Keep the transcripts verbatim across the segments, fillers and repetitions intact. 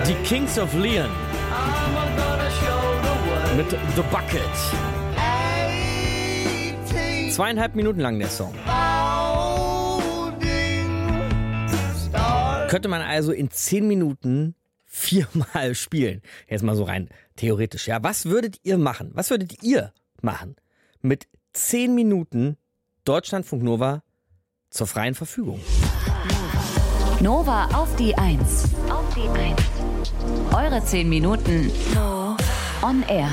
Die Kings of Leon mit The Bucket. Zweieinhalb Minuten lang der Song. Könnte man also in zehn Minuten viermal spielen. Jetzt mal so rein theoretisch. Ja, was würdet ihr machen? Was würdet ihr machen mit zehn Minuten Deutschlandfunk Nova zur freien Verfügung? Nova auf die Eins. Auf die Eins. Eure zehn Minuten on air.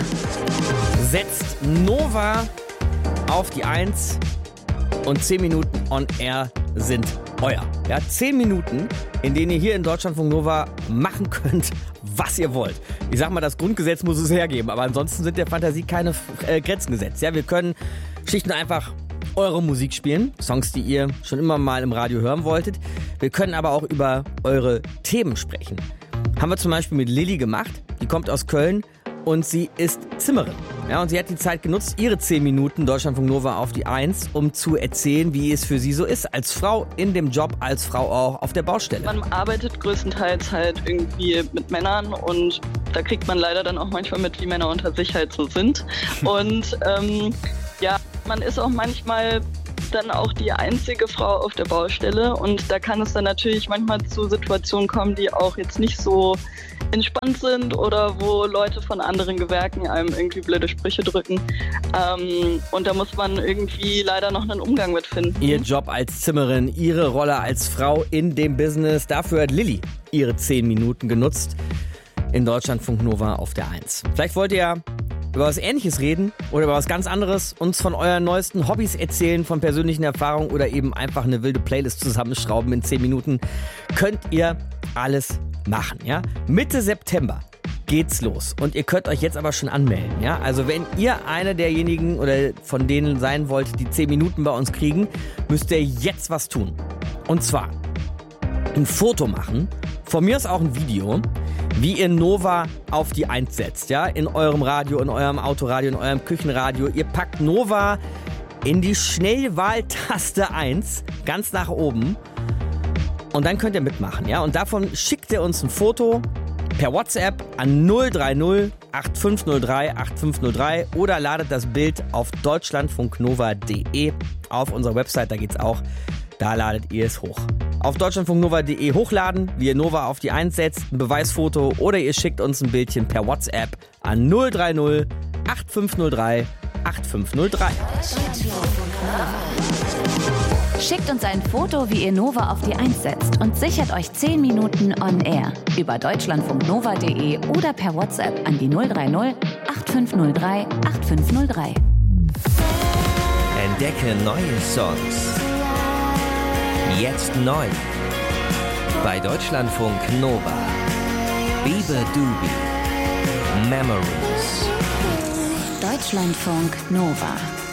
Setzt Nova auf die Eins und zehn Minuten on air sind euer. Ja, zehn Minuten, in denen ihr hier in Deutschlandfunk Nova machen könnt, was ihr wollt. Ich sag mal, das Grundgesetz muss es hergeben, aber ansonsten sind der Fantasie keine äh, Grenzen gesetzt. Ja, wir können schlicht und einfach eure Musik spielen, Songs, die ihr schon immer mal im Radio hören wolltet. Wir können aber auch über eure Themen sprechen. Haben wir zum Beispiel mit Lilly gemacht, die kommt aus Köln und sie ist Zimmerin. Ja, und sie hat die Zeit genutzt, ihre zehn Minuten Deutschlandfunk Nova auf die Eins, um zu erzählen, wie es für sie so ist, als Frau in dem Job, als Frau auch auf der Baustelle. Man arbeitet größtenteils halt irgendwie mit Männern und da kriegt man leider dann auch manchmal mit, wie Männer unter sich halt so sind. Und ähm, ja, man ist auch manchmal dann auch die einzige Frau auf der Baustelle und da kann es dann natürlich manchmal zu Situationen kommen, die auch jetzt nicht so entspannt sind oder wo Leute von anderen Gewerken einem irgendwie blöde Sprüche drücken. Ähm, und da muss man irgendwie leider noch einen Umgang mit finden. Ihr Job als Zimmerin, ihre Rolle als Frau in dem Business, dafür hat Lilly ihre zehn Minuten genutzt in Deutschlandfunk Nova auf der Eins. Vielleicht wollt ihr ja über was Ähnliches reden oder über was ganz anderes, uns von euren neuesten Hobbys erzählen, von persönlichen Erfahrungen oder eben einfach eine wilde Playlist zusammenschrauben in zehn Minuten. Könnt ihr alles machen, ja? Mitte September geht's los und ihr könnt euch jetzt aber schon anmelden, ja? Also wenn ihr einer derjenigen oder von denen sein wollt, die zehn Minuten bei uns kriegen, müsst ihr jetzt was tun. Und zwar ein Foto machen, von mir aus auch ein Video, wie ihr Nova auf die Eins setzt, ja, in eurem Radio, in eurem Autoradio, in eurem Küchenradio. Ihr packt Nova in die Schnellwahltaste eins, ganz nach oben. Und dann könnt ihr mitmachen, ja. Und davon schickt ihr uns ein Foto per WhatsApp an null drei null acht fünf null drei acht fünf null drei oder ladet das Bild auf deutschlandfunknova punkt de auf unserer Website, da geht's auch. Da ladet ihr es hoch. Auf deutschlandfunknova punkt de hochladen, wie ihr Nova auf die Eins setzt, ein Beweisfoto oder ihr schickt uns ein Bildchen per WhatsApp an null drei null acht fünf null drei acht fünf null drei. Schickt uns ein Foto, wie ihr Nova auf die Eins setzt und sichert euch zehn Minuten on air über deutschlandfunknova punkt de oder per WhatsApp an die null drei null acht fünf null drei acht fünf null drei. Entdecke neue Songs. Jetzt neu. Bei Deutschlandfunk Nova. Bebe Doobie. Memories. Deutschlandfunk Nova.